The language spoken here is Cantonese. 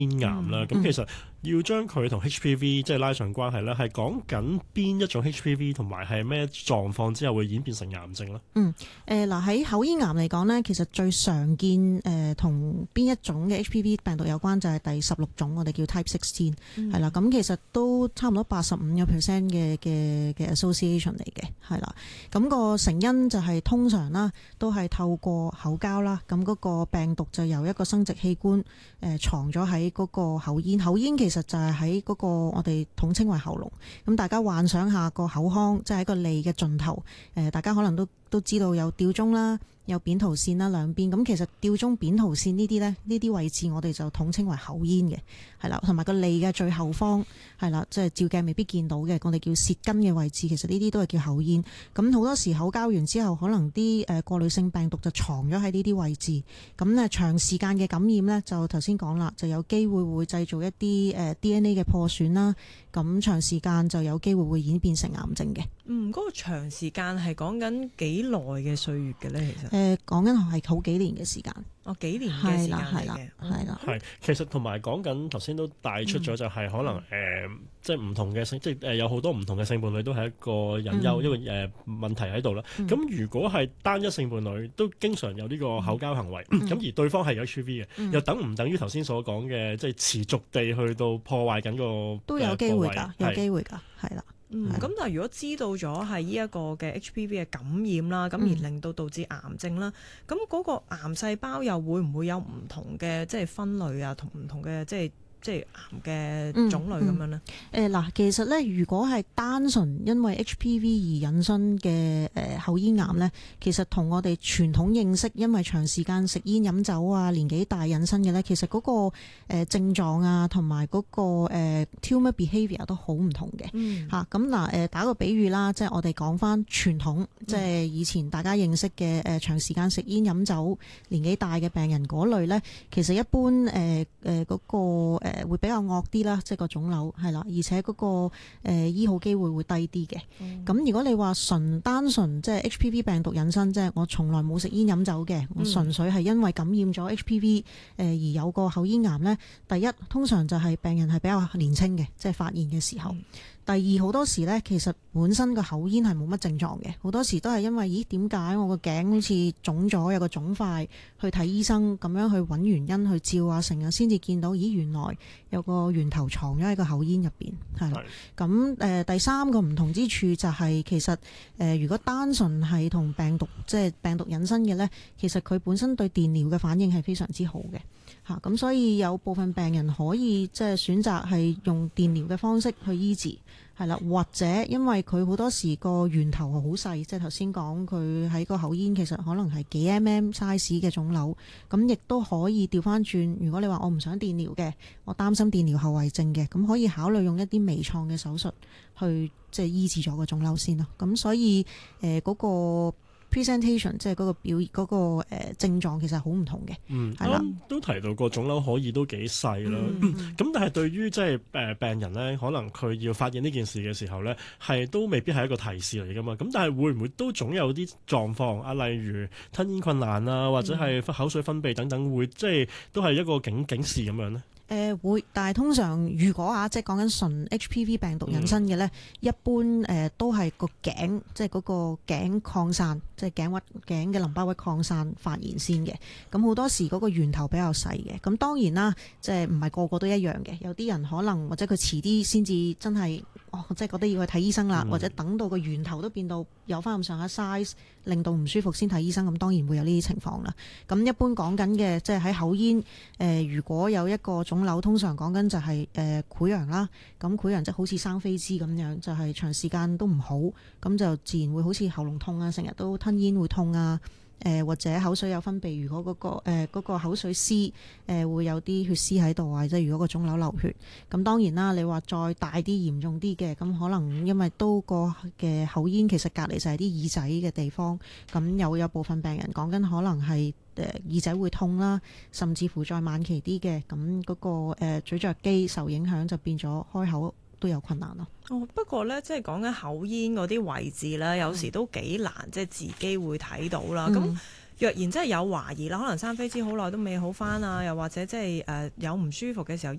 癌啦，咁其實要將佢同 HPV 即係拉上關係咧，係講緊邊一種 HPV 同埋係咩狀況之後會演變成癌症咧？ 嗱喺口咽癌嚟講咧，其實最常見同邊一種嘅 HPV 病毒有關就係第16種，我哋叫 Type 16，係啦。咁其實都差唔多85% 嘅 association 嚟嘅，係啦。咁個成因就係通常啦，都係透過口交啦。咁嗰個病毒就由一個生殖器官藏咗喺嗰個口咽，口咽其實就係喺嗰個我哋統稱為喉嚨。咁大家幻想下個口腔，即係喺個脷嘅盡頭，大家可能都知道有吊鐘啦，有扁桃腺啦兩邊。咁其實吊鐘、扁桃腺呢啲呢，呢啲位置我哋就統稱為口咽嘅，係啦，同埋個脷嘅最後方係啦，即係照鏡未必見到嘅，我哋叫舌根嘅位置，其實呢啲都係叫口咽。咁好多時口交完之後，可能啲過濾性病毒就藏咗喺呢啲位置。咁咧長時間嘅感染呢，就頭先講啦，就有機會會製造一啲DNA 嘅破損啦。咁長時間就有機會會演變成癌症嘅。 嗰個長時間係講緊幾耐嘅歲月嘅咧？其實講緊係好幾年嘅時間。 幾年嘅時間嚟嘅， 係啦。 係其實同埋講緊頭先都帶出咗，就係可能即係唔同嘅性，即係有好多唔同嘅性伴侶都係一個隱憂，一個問題喺度啦。咁如果係單一性伴侶都經常有呢個口交行為，咁而對方係有 HPV 嘅，又等唔等於頭先所講嘅，即係持續地去到破壞緊個都有機會㗎，有機會㗎，係啦。 咁但係如果知道咗係呢一個嘅 HPV 嘅感染啦，咁而令到導致癌症啦，咁嗰個癌細胞又會唔會有唔同嘅即係分類啊，同唔同嘅即係癌嘅種類咁樣呢？ 嗱，其實咧，如果係單純因為 HPV 而引申嘅口咽癌咧，其實同我哋傳統認識因為長時間食煙飲酒啊、年紀大引申嘅咧，其實嗰個症狀啊，同埋嗰個tumor behaviour 都好唔同嘅嚇。咁嗱打個比喻啦，即係我哋講翻傳統，即係以前大家認識嘅長時間食煙飲酒、年紀大嘅病人嗰類咧，其實一般嗰個會比較惡啲啦，即係個腫瘤係啦，而且嗰個醫好機會會低啲嘅。咁如果你話單純即係 HPV 病毒引申，即係我從來冇食煙飲酒嘅，我純粹係因為感染咗 HPV 而有個口咽癌呢。第一，通常就係病人係比較年輕嘅，即係發現嘅時候。第二，好多時呢，其實本身個口咽係冇乜症狀嘅，好多時都係因為咦點解我個頸好似腫咗，有個腫塊，去睇醫生咁樣去揾原因去照啊成日先至見到咦原來有個源頭藏咗喺個口咽入邊係啦。咁第三個唔同之處就係其實如果單純係同病毒即係病毒引申嘅呢，其實佢本身對電療嘅反應係非常之好嘅嚇。咁所以有部分病人可以即係選擇係用電療嘅方式去醫治。係啦，或者因為佢好多時個源頭係好細，即係頭先講佢喺個口咽其實可能係幾 size 嘅腫瘤，咁亦都可以調翻轉。如果你話我唔想電療嘅，我擔心電療後遺症嘅，咁可以考慮用一啲微創嘅手術去即係醫治咗個腫瘤先咯。咁所以嗰個 presentation 即係嗰個症狀其實好唔同嘅。係啦， 都提到個腫瘤可以都幾細啦。咁但係對於即係病人咧，可能佢要發現呢件事嘅時候咧，係都未必係一個提示嚟㗎嘛。咁但係會唔會都總有啲狀況啊？例如吞咽困難啊，或者係口水分泌等等，會即係都係一個警示咁樣咧？ 會，但係通常如果即係講緊純 HPV 病毒引申嘅呢，一般都係個頸，即係嗰個頸擴散，即係頸嘅淋巴核擴散發炎先嘅。咁好多時嗰個源頭比較細嘅。咁當然啦，即係唔係個個都一樣嘅。有啲人可能或者佢遲啲先至真係即係覺得要去睇醫生啦，或者等到個源頭都變到有翻咁上下 size，令到唔舒服先睇醫生。咁當然會有呢啲情況啦。咁一般講緊嘅即係喺口咽如果有一個腫瘤，通常講緊就係潰瘍啦。咁潰瘍即係好似生飛滋咁樣，就係長時間都唔好，咁就自然會好似喉嚨痛啊，成日都吞咽會痛啊。或者口水有分泌，如果嗰個口水絲會有啲血絲喺度啊，即係如果個腫瘤流血，咁當然啦。你話再大啲嚴重啲嘅，咁可能因為都個嘅口咽其實隔離就係啲耳仔嘅地方，咁有部分病人講緊可能係耳仔會痛啦，甚至乎再晚期啲嘅，咁嗰個咀嚼肌受影響就變咗開口都有困難咯。 不過咧，即係講緊口咽嗰啲位置咧，有時都幾難，即係自己會睇到啦。咁若然真係有懷疑啦，可能生痱滋好耐都未好翻啊，又或者即係有唔舒服嘅時候，